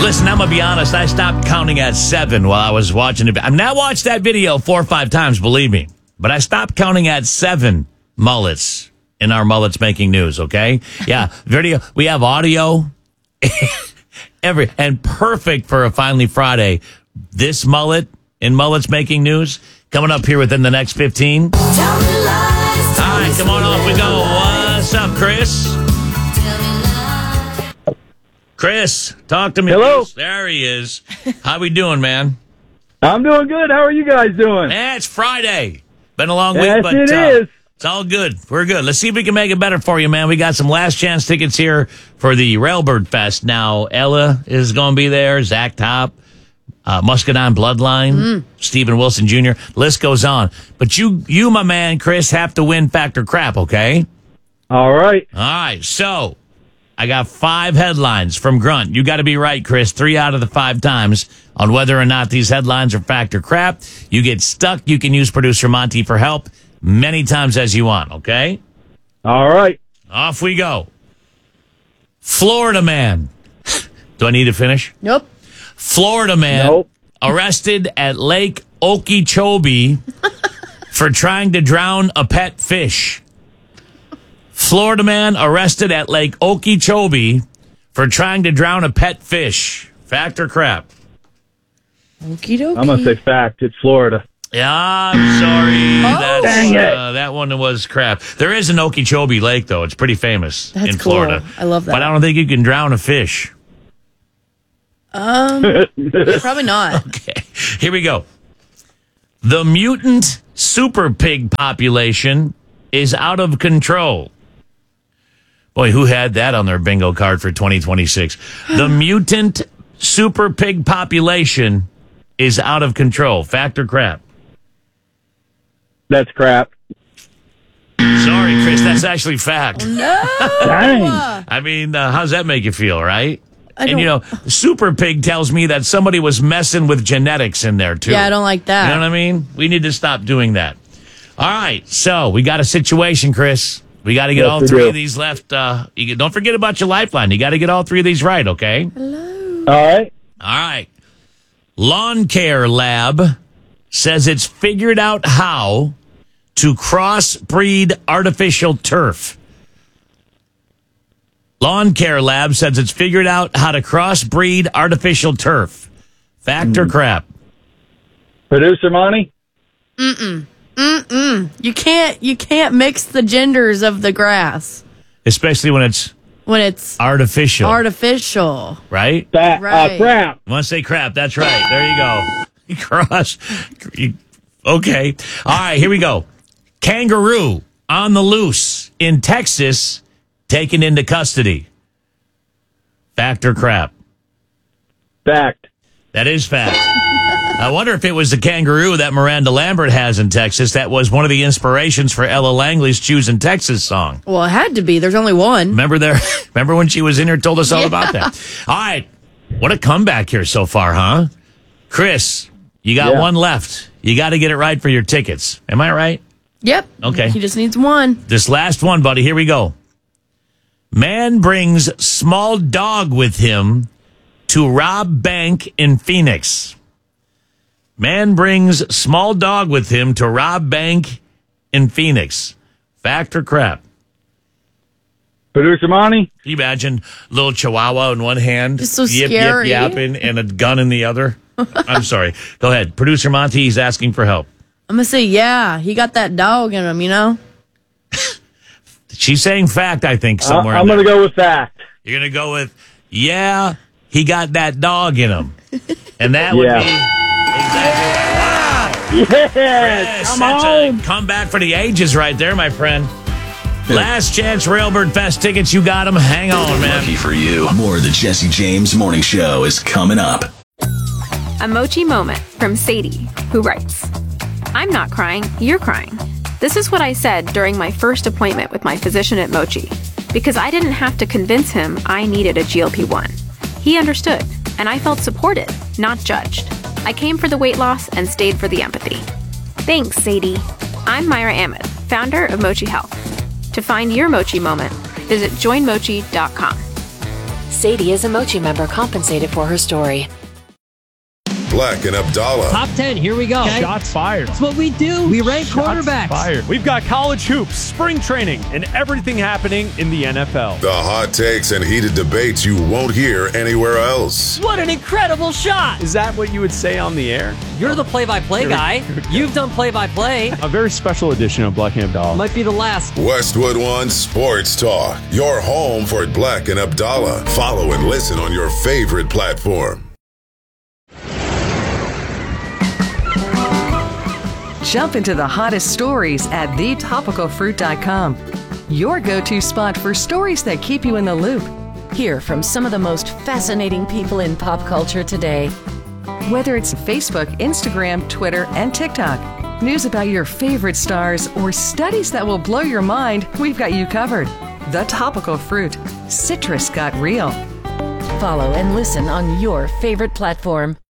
Listen, I'm going to be honest. I stopped counting at 7 while I was watching it. I've now watched that video 4 or 5 times, believe me. But I stopped counting at 7 mullets in our Mullets Making News, okay? Yeah, video. We have audio. And perfect for a Finally Friday. This mullet in Mullets Making News coming up here within the next 15. All right, come on off we go. What's up, Chris? Chris, talk to me. Hello. Chris. There he is. How we doing, man? I'm doing good. How are you guys doing? It's Friday. Been a long Yes, week, but it is. it's all good. We're good. Let's see if we can make it better for you, man. We got some last chance tickets here for the Railbird Fest. Now, Ella is going to be there, Zach Top, Muscadine Bloodline, Stephen Wilson Jr. List goes on. But you, my man, Chris, have to win Factor Crap, okay? All right. All right, so I got 5 headlines from Grunt. You got to be right, Chris, 3 out of the 5 times on whether or not these headlines are fact or crap. You get stuck, you can use producer Monty for help many times as you want, okay? All right. Off we go. Florida man. Do I need to finish? Nope. Florida man Nope. arrested at Lake Okeechobee for trying to drown a pet fish. Florida man arrested at Lake Okeechobee for trying to drown a pet fish. Fact or crap? Okie dokie. I'm going to say fact. It's Florida. Yeah, I'm sorry. Dang it. That one was crap. There is an Okeechobee Lake, though. It's pretty famous That's in cool. Florida. I love that. But I don't think you can drown a fish. Probably not. Okay, here we go. The mutant super pig population is out of control. Boy, who had that on their bingo card for 2026? The mutant super pig population is out of control. Fact or crap? That's crap. Sorry, Chris, that's actually fact. No. Dang. I mean, how does that make you feel, right? I And, you know, super pig tells me that somebody was messing with genetics in there, too. Yeah, I don't like that. You know what I mean? We need to stop doing that. All right, so we got a situation, Chris. We got to get Yes, all we 3 do. of these left. Don't forget about your lifeline. You got to get all 3 of these right, okay? All right. All right. Lawn Care Lab says it's figured out how to crossbreed artificial turf. Lawn Care Lab says it's figured out how to crossbreed artificial turf. Fact or crap? Producer Monty? You can't mix the genders of the grass Especially when it's when it's artificial, artificial. right? Right. Crap. I want to say crap. That's right. There you go. Cross. Okay. All right, here we go. Kangaroo on the loose in Texas, taken into custody. Fact or crap? Fact. That is fact. I wonder if it was the kangaroo that Miranda Lambert has in Texas that was one of the inspirations for Ella Langley's Choosing Texas song. Well, it had to be. There's only one. Remember when she was in here and told us all about that? All right. What a comeback here so far, huh? Chris, you got one left. You got to get it right for your tickets. Am I right? Yep. Okay. He just needs one. This last one, buddy. Here we go. Man brings small dog with him to rob bank in Phoenix. Man brings small dog with him to rob bank in Phoenix. Fact or crap? Producer Monty? Can you imagine little chihuahua in one hand, It's so yip, scary. yip, yapping, and a gun in the other? I'm sorry. Go ahead. Producer Monty, he's asking for help. I'm gonna say yeah. He got that dog in him. You know. She's saying fact, I think, somewhere. I'm going to go with fact. You're going to go with, yeah, he got that dog in him. And that would be exactly Yes. Chris, Come that's on. a comeback for the ages right there, my friend. Last chance Railbird Fest tickets. You got them. Hang on, man. Lucky for you. More of the Jesse James Morning Show is coming up. A Mochi moment from Sadie, who writes, I'm not crying, you're crying. This is what I said during my first appointment with my physician at Mochi, because I didn't have to convince him I needed a GLP-1. He understood, and I felt supported, not judged. I came for the weight loss and stayed for the empathy. Thanks, Sadie. I'm Myra Ahmed, founder of Mochi Health. To find your Mochi moment, visit joinmochi.com. Sadie is a Mochi member compensated for her story. Black and Abdallah. Top 10, here we go. Shots fired. That's what we do. We rank quarterbacks. Fired. We've got college hoops, spring training, and everything happening in the NFL. The hot takes and heated debates you won't hear anywhere else. What an incredible shot. Is that what you would say on the air? You're the play-by-play guy. You've done play-by-play. A very special edition of Black and Abdallah. Might be the last. Westwood One Sports Talk. Your home for Black and Abdallah. Follow and listen on your favorite platform. Jump into the hottest stories at thetopicalfruit.com. Your go-to spot for stories that keep you in the loop. Hear from some of the most fascinating people in pop culture today. Whether it's Facebook, Instagram, Twitter, and TikTok, news about your favorite stars, or studies that will blow your mind, we've got you covered. The Topical Fruit. Citrus got real. Follow and listen on your favorite platform.